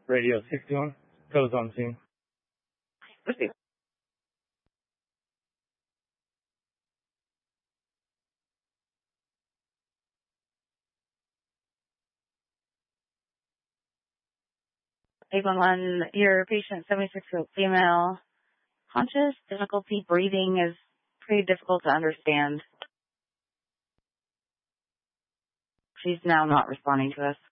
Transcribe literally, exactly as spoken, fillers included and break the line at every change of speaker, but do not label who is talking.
Radio sixty-one, goes on scene.
Receive. eight one one, your patient, seventy-six-year-old female, conscious, difficulty breathing is pretty difficult to understand. She's now not responding to us.